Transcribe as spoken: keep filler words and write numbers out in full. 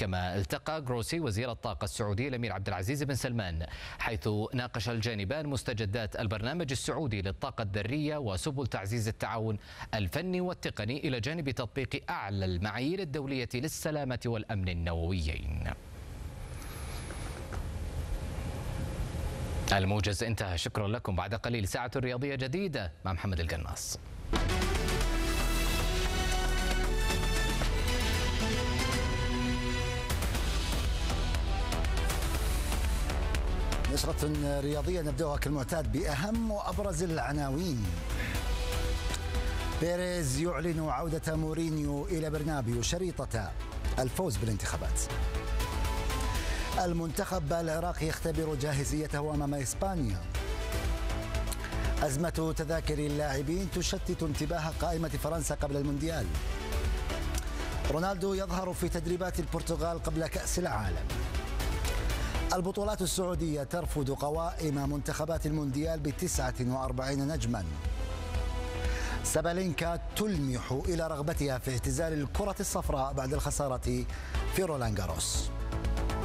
كما التقى جروسي وزير الطاقة السعودي الأمير عبد العزيز بن سلمان، حيث ناقش الجانبان مستجدات البرنامج السعودي للطاقة الذرية وسبل تعزيز التعاون الفني والتقني إلى جانب تطبيق أعلى المعايير الدولية للسلامة والأمن النوويين. الموجز انتهى، شكرا لكم. بعد قليل ساعة رياضية جديدة مع محمد القناص. نشرة رياضية نبدأها كالمعتاد بأهم وأبرز العناوين. بيريز يعلن عودة مورينيو إلى برنابيو شريطة الفوز بالانتخابات. المنتخب العراقي يختبر جاهزيته أمام إسبانيا. أزمة تذاكر اللاعبين تشتت انتباه قائمة فرنسا قبل المونديال. رونالدو يظهر في تدريبات البرتغال قبل كأس العالم. البطولات السعودية ترفض قوائم منتخبات المونديال بتسعة وأربعين نجما. سابالينكا تلمح إلى رغبتها في اعتزال الكرة الصفراء بعد الخسارة في رولان جاروس.